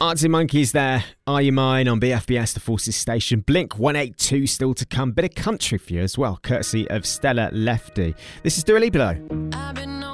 Arctic Monkeys there. Are You Mine on BFBS, the Forces station. Blink 182 still to come. Bit of country for you as well, courtesy of Stella Lefty. This is Dua Lipa.